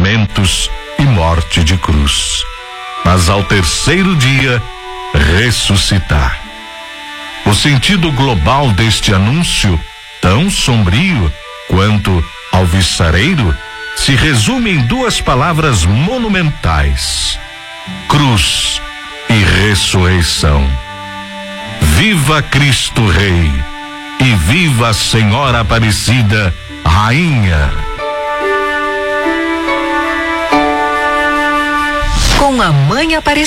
tormentos e morte de cruz, mas ao terceiro dia ressuscitar. O sentido global deste anúncio, tão sombrio quanto alvissareiro, se resume em duas palavras monumentais: cruz e ressurreição. Viva Cristo Rei e viva a Senhora Aparecida, Rainha. Com a Mãe Aparecida.